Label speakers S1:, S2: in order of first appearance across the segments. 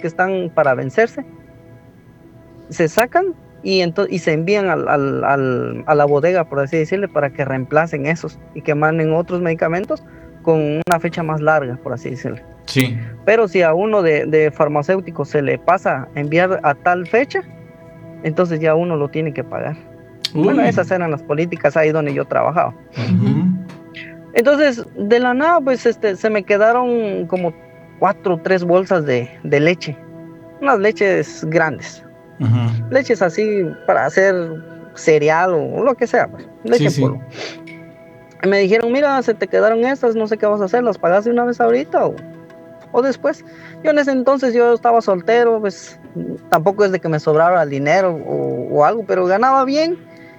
S1: que están para vencerse, se sacan y se envían a la bodega, por así decirle, para que reemplacen esos y que manden otros medicamentos con una fecha más larga, por así decirle.
S2: Sí.
S1: Pero si a uno de farmacéutico se le pasa a enviar a tal fecha, entonces ya uno lo tiene que pagar.
S2: Uy.
S1: Bueno, esas eran las políticas ahí donde yo trabajaba.
S2: Uh-huh.
S1: Entonces, de la nada, pues se me quedaron como 4 o 3 bolsas de leche. Unas leches grandes.
S2: Uh-huh.
S1: Leches así para hacer cereal o lo que sea, pues. Leche en polvo. Y me dijeron, mira, se te quedaron estas, no sé qué vas a hacer, ¿las pagas de una vez ahorita o después? Yo en ese entonces yo estaba soltero, pues tampoco es de que me sobrara el dinero o algo, pero ganaba bien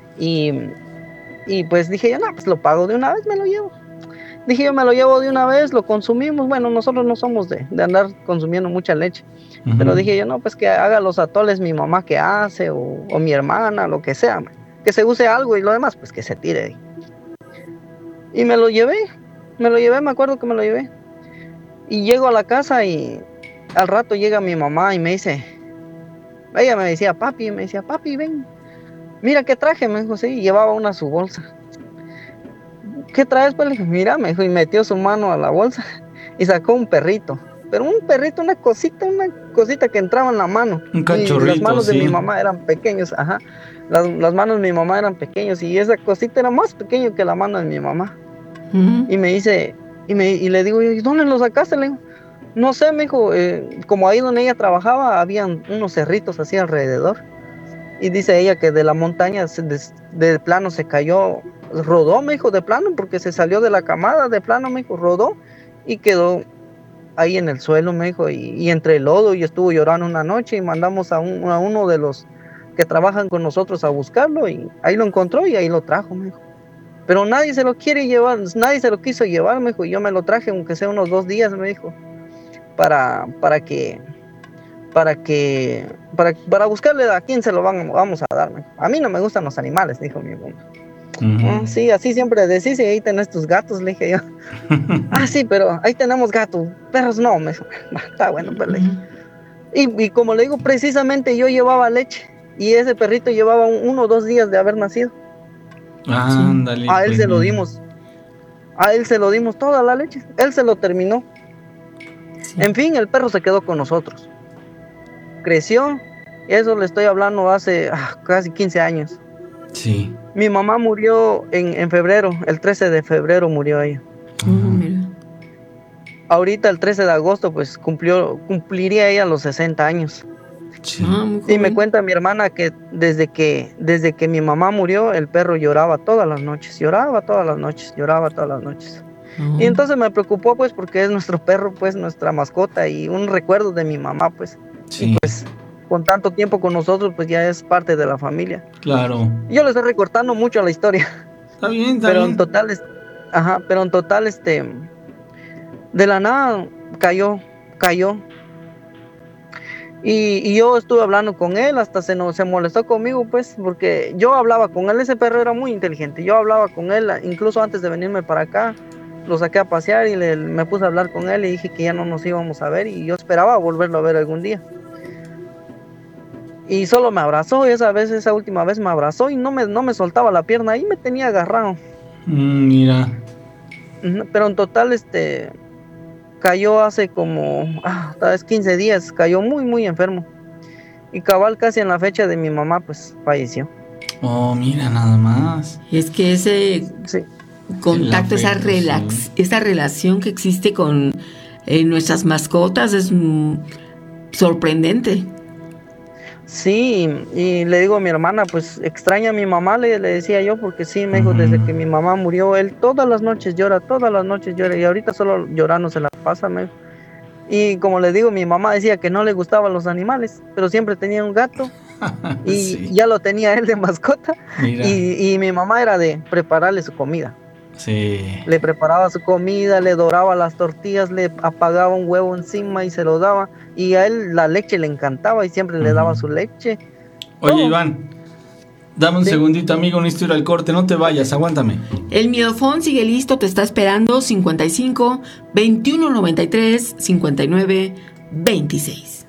S1: y pues dije yo, no, pues lo pago de una vez, me lo llevo. Dije yo, me lo llevo de una vez, lo consumimos. Bueno, nosotros no somos de andar consumiendo mucha leche. Uh-huh. Pero dije yo, no, pues que haga los atoles mi mamá que hace o mi hermana, lo que sea. Que se use algo y lo demás, pues que se tire. Y me lo llevé, me acuerdo que me lo llevé. Y llego a la casa y al rato llega mi mamá y me dice, ella me decía, papi, ven, mira qué traje, me dijo, sí, y llevaba una a su bolsa. ¿Qué traes? Pues le dije, mira, me dijo, y metió su mano a la bolsa y sacó un perrito. Pero un perrito, una cosita que entraba en la mano.
S2: Un cachorrito,
S1: y las manos de mi mamá eran pequeños, ajá. Las manos de mi mamá eran pequeños y esa cosita era más pequeña que la mano de mi mamá. Uh-huh. Y me dice, y le digo, ¿y dónde lo sacaste? Le digo, no sé, me dijo, como ahí donde ella trabajaba, habían unos cerritos así alrededor. Y dice ella que de la montaña de plano se cayó, rodó, me dijo, de plano, porque se salió de la camada, de plano, me dijo, rodó y quedó ahí en el suelo, me dijo, y entre el lodo, y estuvo llorando una noche y mandamos a uno de los que trabajan con nosotros a buscarlo y ahí lo encontró y ahí lo trajo, me dijo. Pero nadie se lo quiere llevar, nadie se lo quiso llevar, me dijo, y yo me lo traje, aunque sea unos 2 días, me dijo, para buscarle a quién se lo vamos a dar. A mí no me gustan los animales, dijo mi mamá. Uh-huh. Sí, así siempre decís, y ahí tenés tus gatos, le dije yo. Sí, pero ahí tenemos gatos, perros no, me dijo. Está bueno, pues le dije. Y como le digo, precisamente yo llevaba leche, y ese perrito llevaba 1 o 2 días de haber nacido.
S2: Ándale.
S1: A él se lo dimos. A él se lo dimos toda la leche, él se lo terminó. Sí. En fin, el perro se quedó con nosotros. Creció, eso le estoy hablando hace casi 15 años.
S2: Sí.
S1: Mi mamá murió en febrero, el 13 de febrero murió ella.
S2: Mira.
S1: Ahorita el 13 de agosto pues cumpliría ella los 60 años.
S2: Sí.
S1: Y me cuenta mi hermana que desde que mi mamá murió, el perro lloraba todas las noches. Y entonces me preocupó pues porque es nuestro perro, pues nuestra mascota y un recuerdo de mi mamá, pues.
S2: Sí.
S1: Y pues con tanto tiempo con nosotros, pues ya es parte de la familia.
S2: Claro.
S1: Yo le estoy recortando mucho a la historia.
S2: Está bien.
S1: Pero en total, de la nada cayó. Y yo estuve hablando con él, hasta se molestó conmigo, pues, porque yo hablaba con él, ese perro era muy inteligente, yo hablaba con él, incluso antes de venirme para acá, lo saqué a pasear y me puse a hablar con él y dije que ya no nos íbamos a ver y yo esperaba volverlo a ver algún día. Y solo me abrazó, esa última vez me abrazó y no me soltaba la pierna, ahí me tenía agarrado.
S2: Mira.
S1: Pero en total, cayó hace como, tal vez 15 días, cayó muy, muy enfermo. Y cabal casi en la fecha de mi mamá, pues, falleció.
S2: Oh, mira, nada más.
S3: Es que ese contacto, esa relación que existe con nuestras mascotas es sorprendente.
S1: Sí, y le digo a mi hermana, pues extraña a mi mamá, le decía yo, porque sí, me dijo, desde que mi mamá murió, él todas las noches llora, y ahorita solo llorando se la pasa, me dijo. Y como le digo, mi mamá decía que no le gustaban los animales, pero siempre tenía un gato, y ya lo tenía él de mascota, y mi mamá era de prepararle su comida.
S2: Sí.
S1: Le preparaba su comida, le doraba las tortillas, le apagaba un huevo encima y se lo daba. Y a él la leche le encantaba y siempre le daba su leche.
S2: Oye, todo. Iván, dame un segundito, amigo, necesito ir al corte, no te vayas, aguántame.
S3: El Miedofón sigue listo, te está esperando. 55 21 93 59 26.